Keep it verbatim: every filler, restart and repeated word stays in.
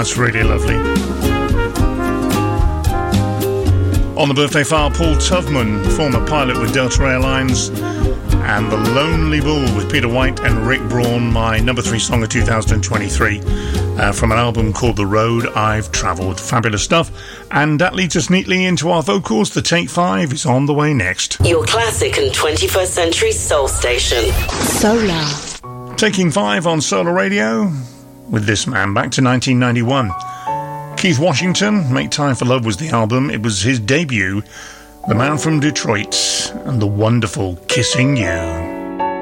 That's really lovely. On the birthday file, Paul Tuvman, former pilot with Delta Airlines, and The Lonely Bull with Peter White and Rick Braun, my number three song of two thousand twenty-three, uh, from an album called The Road I've Travelled. Fabulous stuff. And that leads us neatly into our vocals. The Take Five is on the way next. Your classic and twenty-first century soul station. Solar. Taking five on Solar Radio with this man back to nineteen ninety-one. Keith Washington, Make Time for Love was the album. It was his debut. The Man from Detroit and the wonderful Kissing You.